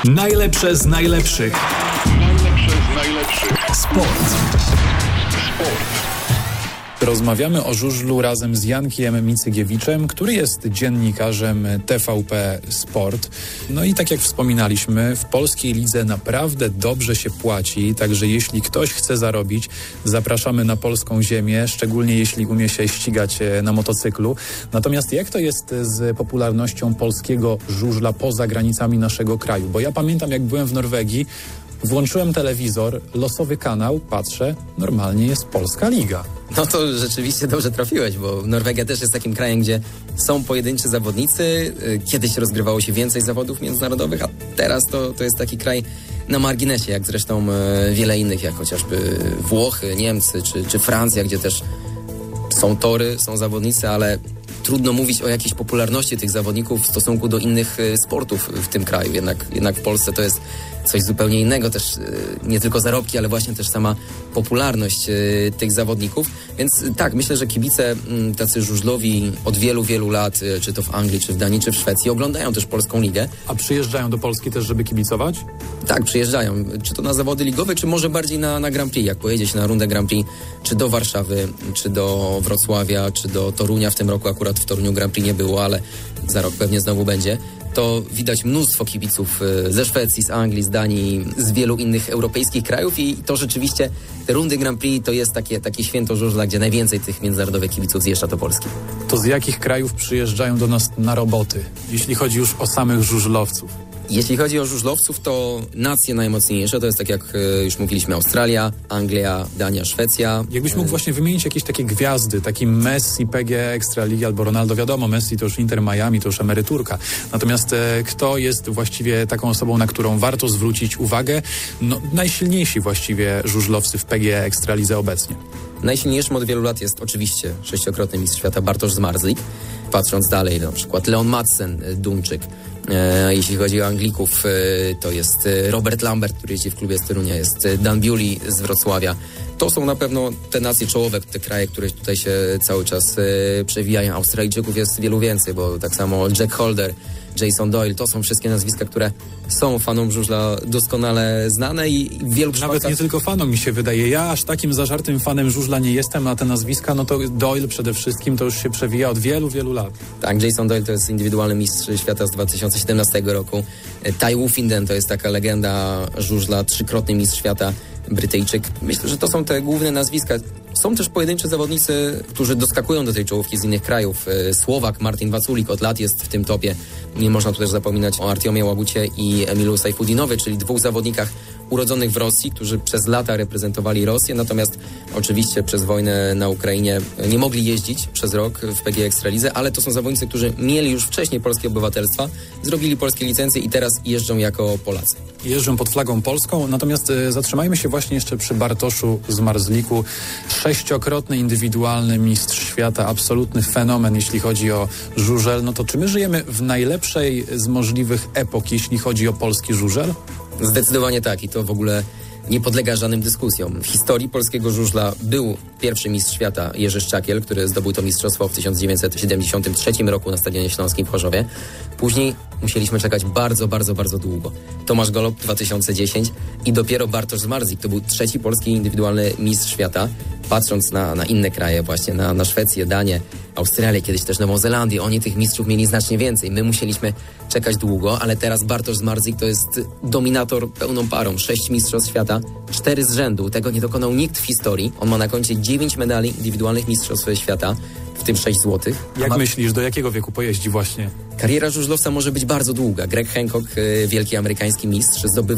Najlepsze z najlepszych. Sport. Rozmawiamy o żużlu razem z Jankiem Micygiewiczem, który jest dziennikarzem TVP Sport. No i tak jak wspominaliśmy, w polskiej lidze naprawdę dobrze się płaci, także jeśli ktoś chce zarobić, zapraszamy na polską ziemię, szczególnie jeśli umie się ścigać na motocyklu. Natomiast jak to jest z popularnością polskiego żużla poza granicami naszego kraju? Bo ja pamiętam, jak byłem w Norwegii, włączyłem telewizor, losowy kanał, patrzę, normalnie jest Polska Liga. No to rzeczywiście dobrze trafiłeś, bo Norwegia też jest takim krajem, gdzie są pojedynczy zawodnicy. Kiedyś rozgrywało się więcej zawodów międzynarodowych, a teraz to jest taki kraj na marginesie, jak zresztą wiele innych, jak chociażby Włochy, Niemcy czy Francja, gdzie też są tory, są zawodnicy, ale trudno mówić o jakiejś popularności tych zawodników w stosunku do innych sportów w tym kraju. Jednak w Polsce to jest coś zupełnie innego, też nie tylko zarobki, ale właśnie też sama popularność tych zawodników. Więc tak, myślę, że kibice tacy żużlowi od wielu, wielu lat, czy to w Anglii, czy w Danii, czy w Szwecji, oglądają też polską ligę. A przyjeżdżają do Polski też, żeby kibicować? Tak, przyjeżdżają. Czy to na zawody ligowe, czy może bardziej na Grand Prix, jak pojedzie się na rundę Grand Prix, czy do Warszawy, czy do Wrocławia, czy do Torunia. W tym roku akurat w Toruniu Grand Prix nie było, ale za rok pewnie znowu będzie. To widać mnóstwo kibiców ze Szwecji, z Anglii, z Danii, z wielu innych europejskich krajów i to rzeczywiście te rundy Grand Prix to jest takie święto żużla, gdzie najwięcej tych międzynarodowych kibiców zjeżdża do Polski. To z jakich krajów przyjeżdżają do nas na roboty, jeśli chodzi już o samych żużlowców? Jeśli chodzi o żużlowców, to nacje najmocniejsze to jest, tak jak już mówiliśmy, Australia, Anglia, Dania, Szwecja. Jakbyś mógł właśnie wymienić jakieś takie gwiazdy, taki Messi, PGE Ekstraligi albo Ronaldo, wiadomo, Messi to już Inter Miami, to już emeryturka. Natomiast kto jest właściwie taką osobą, na którą warto zwrócić uwagę? No, najsilniejsi właściwie żużlowcy w PGE Ekstralidze obecnie. Najsilniejszym od wielu lat jest oczywiście 6-krotny mistrz świata Bartosz Zmarzlik. Patrząc dalej, na przykład Leon Madsen, Duńczyk. Jeśli chodzi o Anglików, to jest Robert Lambert, który jeździ w klubie z Torunia, jest Dan Bewley z Wrocławia. To są na pewno te nacje czołowe, te kraje, które tutaj się cały czas przewijają. Australijczyków jest wielu więcej, bo tak samo Jack Holder, Jason Doyle, to są wszystkie nazwiska, które są fanom żużla doskonale znane i w wielu przypadkach... Nawet nie tylko fanom, mi się wydaje. Ja aż takim zażartym fanem żużla nie jestem, a te nazwiska, no to Doyle przede wszystkim to już się przewija od wielu, wielu lat. Tak, Jason Doyle to jest indywidualny mistrz świata z 2017 roku. Ty Woffinden to jest taka legenda żużla, 3-krotny mistrz świata, Brytyjczyk. Myślę, że to są te główne nazwiska. Są też pojedynczy zawodnicy, którzy doskakują do tej czołówki z innych krajów. Słowak Martin Waculik od lat jest w tym topie. Nie można tu też zapominać o Artiomie Łagucie i Emilu Sajfudinowie, czyli dwóch zawodnikach urodzonych w Rosji, którzy przez lata reprezentowali Rosję, natomiast oczywiście przez wojnę na Ukrainie nie mogli jeździć przez rok w PGE Ekstralidze, ale to są zawodnicy, którzy mieli już wcześniej polskie obywatelstwa, zrobili polskie licencje i teraz jeżdżą jako Polacy. Jeżdżą pod flagą polską, natomiast zatrzymajmy się właśnie jeszcze przy Bartoszu Zmarzliku. 6-krotny indywidualny mistrz świata, absolutny fenomen, jeśli chodzi o żużel. No to czy my żyjemy w najlepszej z możliwych epok, jeśli chodzi o polski żużel? Zdecydowanie tak i to w ogóle nie podlega żadnym dyskusjom. W historii polskiego żużla był pierwszy mistrz świata Jerzy Szczakiel, który zdobył to mistrzostwo w 1973 roku na Stadionie Śląskim w Chorzowie. Później musieliśmy czekać bardzo, bardzo, bardzo długo. Tomasz Golob 2010 i dopiero Bartosz Zmarzlik to był trzeci polski indywidualny mistrz świata. Patrząc na inne kraje, właśnie na Szwecję, Danię, Australię, kiedyś też Nową Zelandię, oni tych mistrzów mieli znacznie więcej. My musieliśmy czekać długo, ale teraz Bartosz Zmarzlik to jest dominator pełną parą. 6 mistrzostw świata, 4 z rzędu. Tego nie dokonał nikt w historii. On ma na koncie 9 medali indywidualnych mistrzostw świata, w tym 6 złotych. Jak myślisz, do jakiego wieku pojeździ właśnie? Kariera żużlowca może być bardzo długa. Greg Hancock, wielki amerykański mistrz, zdobywał